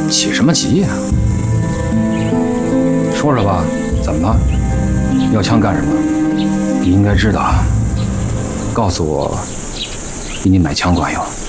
起什么急呀？说说吧，怎么了？要枪干什么？你应该知道，告诉我，比你买枪管用。